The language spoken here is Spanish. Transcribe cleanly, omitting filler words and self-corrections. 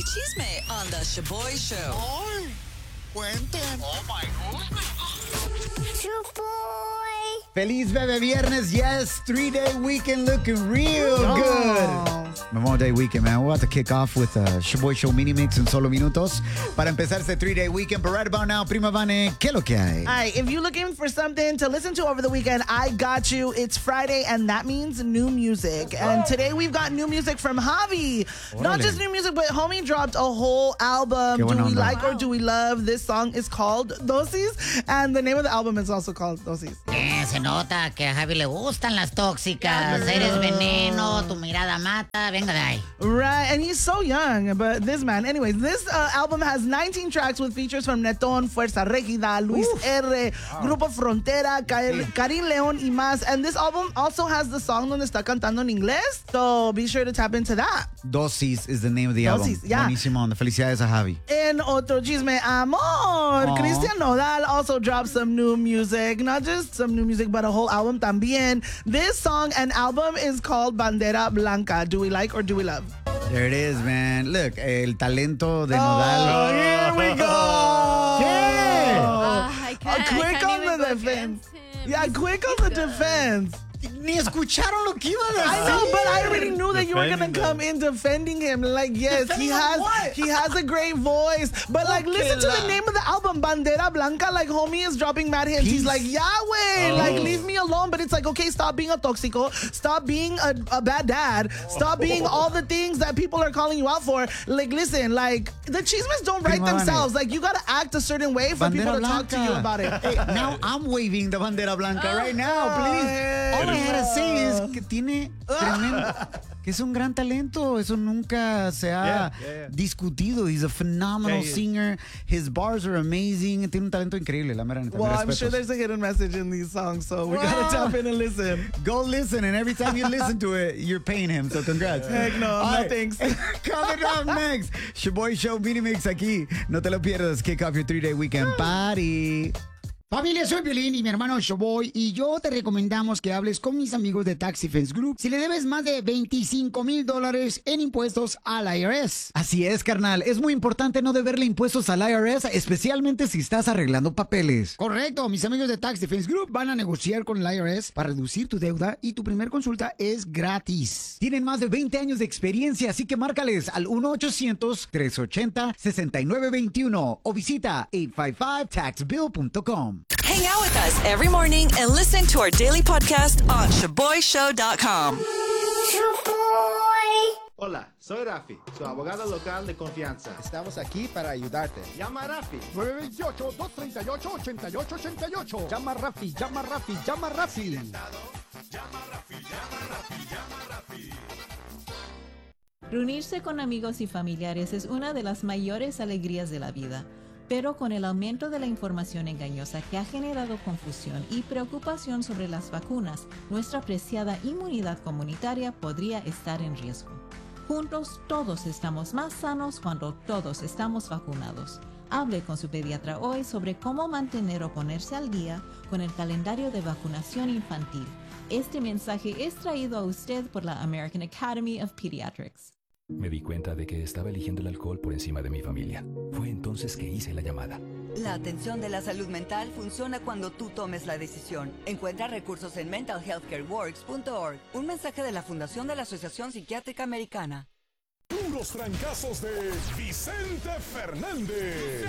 chisme on the Shaboy Show. ¡Ay! Cuenten. Oh my goodness. Shaboy. Feliz Bebe Viernes. Yes, 3-day weekend looking real good. Memorial Day weekend, man. We're about to kick off with a Shaboy Show mini mix en solo minutos para empezar este 3-day weekend. But right about now, Prima Vane, ¿qué lo que hay? All right, if you're looking for something to listen to over the weekend, I got you. It's Friday, and that means new music. And today we've got new music from Javi. Not just new music, but homie dropped a whole album. Qué buena Do we onda. like or do we love? This song is called Dosis, and the name of the album is also called Dosis. Se nota que a Javi le gustan las tóxicas. Eres veneno, tu mirada mata. Venga de ahí. Right, and he's so young, but this man. Anyways, this album has 19 tracks with features from Neton, Fuerza Régida, Luis R., Grupo Frontera, Karim León y más. And this album also has the song donde está cantando en inglés, so be sure to tap into that. Dosis is the name of the album. Dosis, yeah. Buenísimo onda. Felicidades a Javi. En otro chisme, amor, Cristian Nodal also dropped some new music. Not just some new music, but a whole album también. This song and album is called Bandera Blanca. Do we like or do we love? There it is, man. Look, el talento de Nodal. Oh, here we go. I can't on even the go defense. against him. Yeah, quick on the defense. Ni escucharon lo que iban a decir. I know, but I already knew that you were gonna come in defending him. Like, yes, Defending him what? he has a great voice. But like, listen to the name of the album, Bandera Blanca. Like, homie is dropping mad hints. He's like, Yahweh, like, leave me alone. But it's like, okay, stop being a toxico. Stop being a bad dad. Stop being all the things that people are calling you out for. Like, listen, like, the chismes don't write Prima themselves. Vane. Like, you gotta act a certain way for people to talk to you about it. Hey, now I'm waving the bandera blanca right now, please. All I had to say is que tiene tremendo, que es un gran talento. Eso nunca se ha discutido. He's a phenomenal singer. His bars are amazing. Tiene un talento increíble, la mera neta. Well, Mis I'm sure respetos. there's a hidden message in these songs, so we gotta tap in and listen. Go listen, and every time you listen to it, you're paying him. So congrats. Heck no, All no right. thanks. Coming up next, Shaboy Show mini mix aquí. No te lo pierdas. Kick off your 3-day weekend party. Familia, soy Piolín y mi hermano Shaboy y yo te recomendamos que hables con mis amigos de Tax Defense Group si le debes más de $25,000 en impuestos al IRS. Así es, carnal. Es muy importante no deberle impuestos al IRS, especialmente si estás arreglando papeles. Correcto, mis amigos de Tax Defense Group van a negociar con el IRS para reducir tu deuda y tu primer consulta es gratis. Tienen más de 20 años de experiencia, así que márcales al 1-800-380-6921 o visita 855taxbill.com. Hang out with us every morning and listen to our daily podcast on ShaboyShow.com. Shaboy. Hola, soy Rafi, su abogado local de confianza. Estamos aquí para ayudarte. Llama a Rafi. 928-238-8888. Llama a Rafi, llama a Rafi, llama a Rafi. Reunirse con amigos y familiares es una de las mayores alegrías de la vida, pero con el aumento de la información engañosa que ha generado confusión y preocupación sobre las vacunas, nuestra preciada inmunidad comunitaria podría estar en riesgo. Juntos todos estamos más sanos cuando todos estamos vacunados. Hable con su pediatra hoy sobre cómo mantener o ponerse al día con el calendario de vacunación infantil. Este mensaje es traído a usted por la American Academy of Pediatrics. Me di cuenta de que estaba eligiendo el alcohol por encima de mi familia. Fue entonces que hice la llamada. La atención de la salud mental funciona cuando tú tomes la decisión. Encuentra recursos en mentalhealthcareworks.org. Un mensaje de la Fundación de la Asociación Psiquiátrica Americana. Los trancazos de Vicente Fernández.